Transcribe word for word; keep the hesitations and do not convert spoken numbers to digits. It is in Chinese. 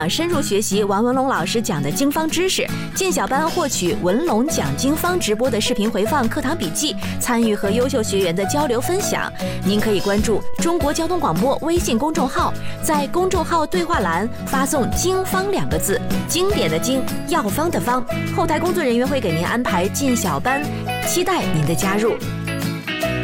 深入学习王文龙老师讲的经方知识，进小班获取文龙讲经方直播的视频回放、课堂笔记，参与和优秀学员的交流分享。您可以关注中国交通广播微信公众号，在公众号对话栏发送“经方”两个字，经典的经，药方的方，后台工作人员会给您安排进小班，期待您的加入。